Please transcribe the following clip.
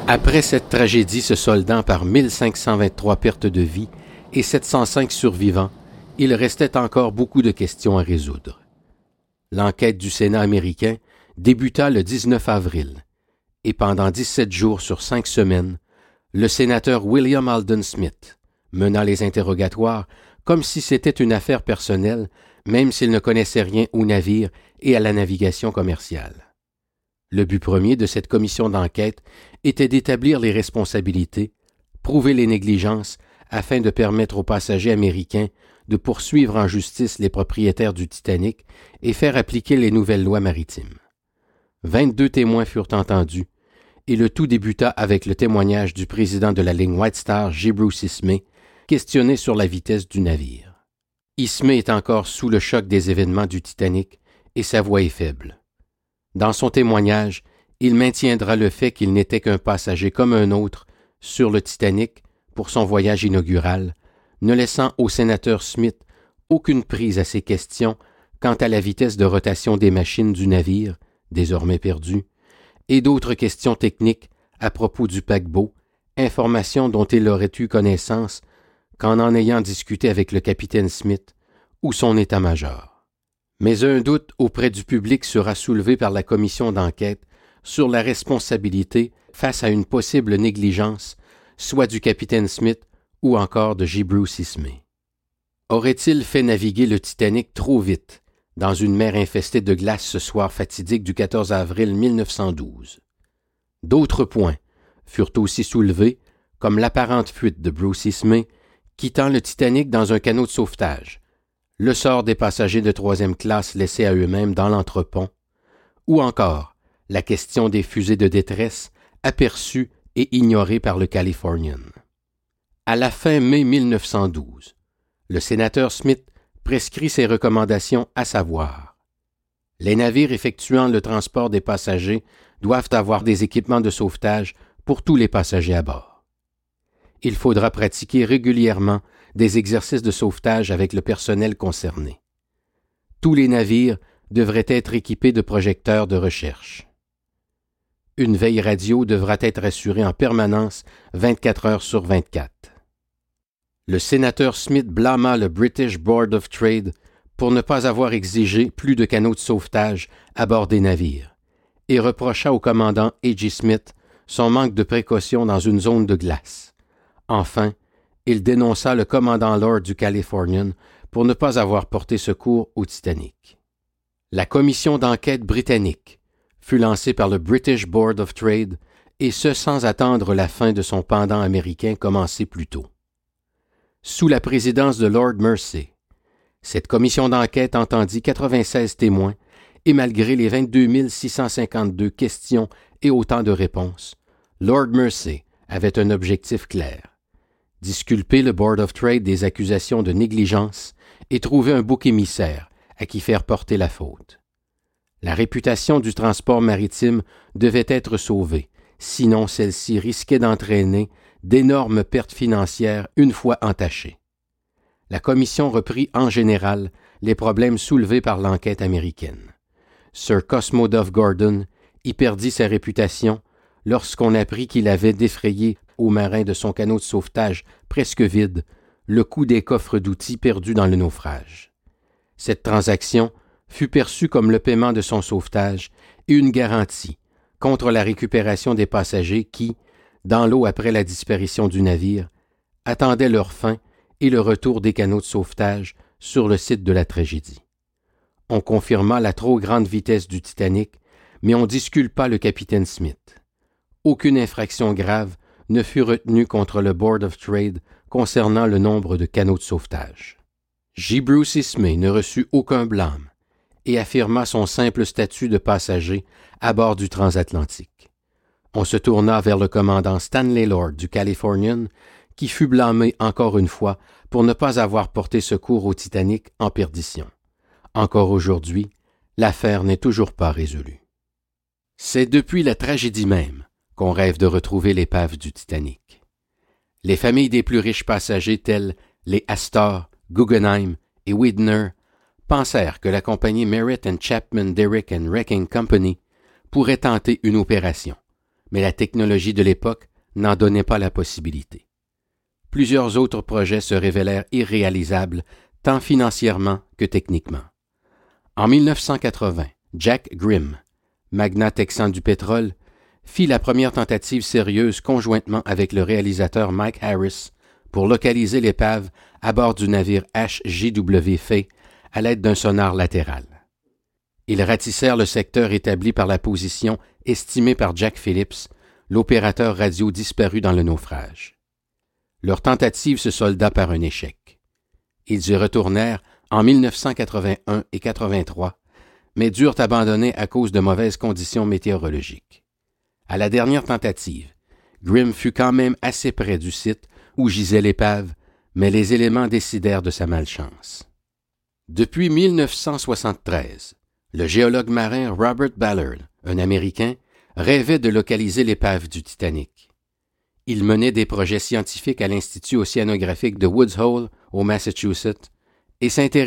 Après cette tragédie se soldant par 1523 pertes de vie et 705 survivants, il restait encore beaucoup de questions à résoudre. L'enquête du Sénat américain débuta le 19 avril, et pendant 17 jours sur 5 semaines, le sénateur William Alden Smith mena les interrogatoires comme si c'était une affaire personnelle, même s'il ne connaissait rien aux navires et à la navigation commerciale. Le but premier de cette commission d'enquête était d'établir les responsabilités, prouver les négligences afin de permettre aux passagers américains de poursuivre en justice les propriétaires du Titanic et faire appliquer les nouvelles lois maritimes. 22 témoins furent entendus et le tout débuta avec le témoignage du président de la ligne White Star, J. Bruce Ismay, questionné sur la vitesse du navire. Ismay est encore sous le choc des événements du Titanic et sa voix est faible. Dans son témoignage, il maintiendra le fait qu'il n'était qu'un passager comme un autre sur le Titanic pour son voyage inaugural, ne laissant au sénateur Smith aucune prise à ses questions quant à la vitesse de rotation des machines du navire, désormais perdu, et d'autres questions techniques à propos du paquebot, informations dont il aurait eu connaissance qu'en ayant discuté avec le capitaine Smith ou son état-major. Mais un doute auprès du public sera soulevé par la commission d'enquête sur la responsabilité face à une possible négligence, soit du capitaine Smith ou encore de J. Bruce Ismay. Aurait-il fait naviguer le Titanic trop vite dans une mer infestée de glace ce soir fatidique du 14 avril 1912? D'autres points furent aussi soulevés, comme l'apparente fuite de Bruce Ismay quittant le Titanic dans un canot de sauvetage, le sort des passagers de troisième classe laissés à eux-mêmes dans l'entrepont, ou encore la question des fusées de détresse aperçues et ignorées par le Californian. À la fin mai 1912, le sénateur Smith prescrit ses recommandations, à savoir: les navires effectuant le transport des passagers doivent avoir des équipements de sauvetage pour tous les passagers à bord. Il faudra pratiquer régulièrement des exercices de sauvetage avec le personnel concerné. Tous les navires devraient être équipés de projecteurs de recherche. Une veille radio devra être assurée en permanence 24 heures sur 24. Le sénateur Smith blâma le British Board of Trade pour ne pas avoir exigé plus de canots de sauvetage à bord des navires et reprocha au commandant A.J. Smith son manque de précaution dans une zone de glace. Enfin, il dénonça le commandant Lord du Californian pour ne pas avoir porté secours au Titanic. La commission d'enquête britannique fut lancée par le British Board of Trade, et ce sans attendre la fin de son pendant américain commencé plus tôt. Sous la présidence de Lord Mersey, cette commission d'enquête entendit 96 témoins et malgré les 22 652 questions et autant de réponses, Lord Mersey avait un objectif clair: disculper le Board of Trade des accusations de négligence et trouver un bouc émissaire à qui faire porter la faute. La réputation du transport maritime devait être sauvée, sinon celle-ci risquait d'entraîner d'énormes pertes financières une fois entachées. La commission reprit en général les problèmes soulevés par l'enquête américaine. Sir Cosmo Duff-Gordon y perdit sa réputation lorsqu'on apprit qu'il avait défrayé aux marins de son canot de sauvetage presque vide le coût des coffres d'outils perdus dans le naufrage. Cette transaction fut perçue comme le paiement de son sauvetage et une garantie contre la récupération des passagers qui, dans l'eau après la disparition du navire, attendaient leur fin et le retour des canots de sauvetage sur le site de la tragédie. On confirma la trop grande vitesse du Titanic, mais on disculpa le capitaine Smith. Aucune infraction grave ne fut retenue contre le Board of Trade concernant le nombre de canots de sauvetage. J. Bruce Ismay ne reçut aucun blâme et affirma son simple statut de passager à bord du transatlantique. On se tourna vers le commandant Stanley Lord du Californian, qui fut blâmé encore une fois pour ne pas avoir porté secours au Titanic en perdition. Encore aujourd'hui, l'affaire n'est toujours pas résolue. C'est depuis la tragédie même qu'on rêve de retrouver l'épave du Titanic. Les familles des plus riches passagers tels les Astor, Guggenheim et Widener pensèrent que la compagnie Merritt & Chapman Derrick & Wrecking Company pourrait tenter une opération, mais la technologie de l'époque n'en donnait pas la possibilité. Plusieurs autres projets se révélèrent irréalisables, tant financièrement que techniquement. En 1980, Jack Grimm, magnat texan du pétrole, fit la première tentative sérieuse conjointement avec le réalisateur Mike Harris pour localiser l'épave à bord du navire HJW Faye à l'aide d'un sonar latéral. Ils ratissèrent le secteur établi par la position estimée par Jack Phillips, l'opérateur radio disparu dans le naufrage. Leur tentative se solda par un échec. Ils y retournèrent en 1981 et 83, mais durent abandonner à cause de mauvaises conditions météorologiques. À la dernière tentative, Grimm fut quand même assez près du site où gisait l'épave, mais les éléments décidèrent de sa malchance. Depuis 1973, le géologue marin Robert Ballard, un Américain, rêvait de localiser l'épave du Titanic. Il menait des projets scientifiques à l'Institut océanographique de Woods Hole, au Massachusetts, et s'intéressait